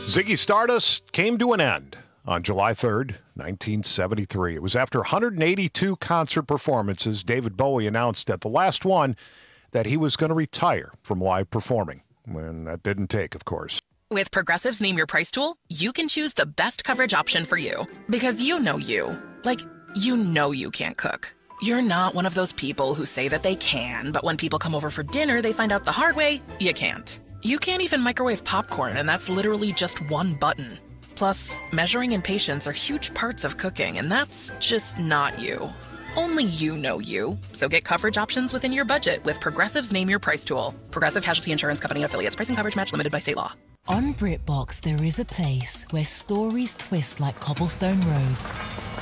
Ziggy Stardust came to an end on July 3rd, 1973. It was after 182 concert performances, David Bowie announced at the last one that he was going to retire from live performing. And that didn't take, of course. With Progressive's Name Your Price tool, you can choose the best coverage option for you. Because you know you. Like, you know you can't cook. You're not one of those people who say that they can, but when people come over for dinner, they find out the hard way, you can't. You can't even microwave popcorn, and that's literally just one button. Plus, measuring and patience are huge parts of cooking, and that's just not you. Only you know you. So get coverage options within your budget with Progressive's Name Your Price tool. Progressive Casualty Insurance Company and affiliates. Price and coverage match limited by state law. On BritBox, there is a place where stories twist like cobblestone roads,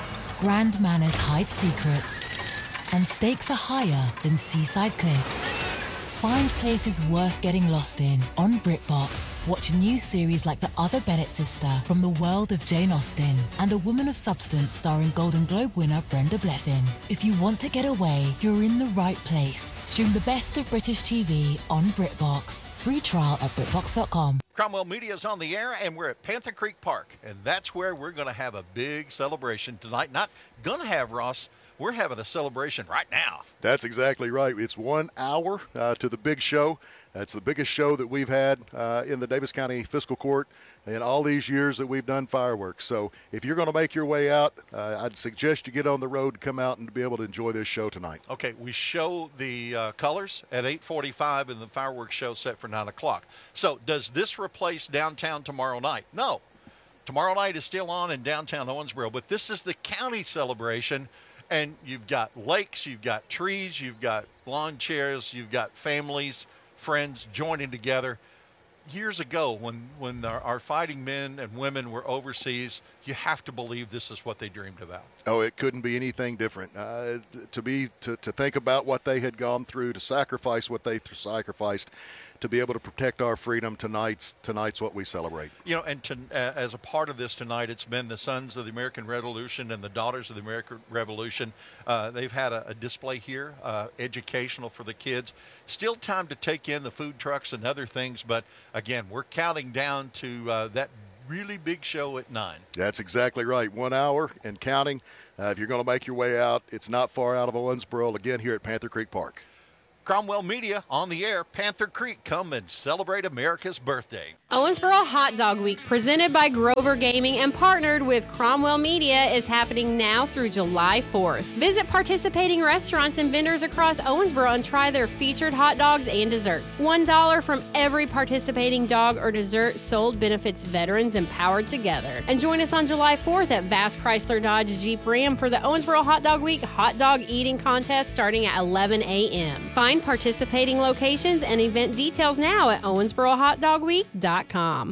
grand manners hide secrets, and stakes are higher than seaside cliffs. Find places worth getting lost in on BritBox. Watch new series like The Other Bennett Sister from the world of Jane Austen and A Woman of Substance starring Golden Globe winner Brenda Blethyn. If you want to get away, you're in the right place. Stream the best of British TV on BritBox. Free trial at BritBox.com. Cromwell Media is on the air, and we're at Panther Creek Park, and that's where we're going to have a big celebration tonight. Not going to have, Ross. We're having a celebration right now. That's exactly right. It's 1 hour to the big show. That's the biggest show that we've had in the Davis County Fiscal Court in all these years that we've done fireworks. So if you're going to make your way out, I'd suggest you get on the road, come out, and be able to enjoy this show tonight. Okay, we show the colors at 8:45, and the fireworks show set for 9 o'clock. So does this replace downtown tomorrow night? No. Tomorrow night is still on in downtown Owensboro, but this is the county celebration. And you've got lakes, you've got trees, you've got lawn chairs, you've got families, friends joining together. Years ago, when our fighting men and women were overseas, you have to believe this is what they dreamed about. Oh, it couldn't be anything different. To think about what they had gone through, to sacrifice what they sacrificed, to be able to protect our freedom, tonight's what we celebrate. You know, and as a part of this tonight, it's been the Sons of the American Revolution and the Daughters of the American Revolution. They've had a display here, educational for the kids. Still time to take in the food trucks and other things, but again, we're counting down to that really big show at 9. That's exactly right. 1 hour and counting. If you're going to make your way out, it's not far out of Owensboro, again, here at Panther Creek Park. Cromwell Media on the air. Panther Creek, come and celebrate America's birthday. Owensboro Hot Dog Week, presented by Grover Gaming and partnered with Cromwell Media, is happening now through July 4th. Visit participating restaurants and vendors across Owensboro and try their featured hot dogs and desserts. $1 from every participating dog or dessert sold benefits veterans empowered together. And join us on July 4th at Vass Chrysler Dodge Jeep Ram for the Owensboro Hot Dog Week hot dog eating contest starting at 11 a.m. Find participating locations and event details now at owensborohotdogweek.com.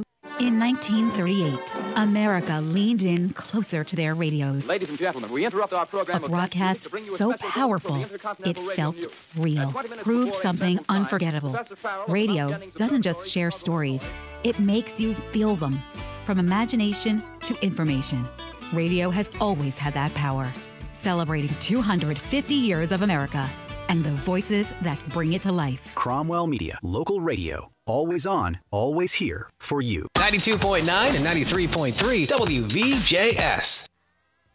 In 1938, America leaned in closer to their radios. Ladies and gentlemen, we interrupt our program. A broadcast so powerful, it felt real, proved something unforgettable. Radio doesn't just share stories, it makes you feel them. From imagination to information, radio has always had that power. Celebrating 250 years of America and the voices that bring it to life. Cromwell Media, local radio. Always on, always here for you. 92.9 and 93.3 WVJS.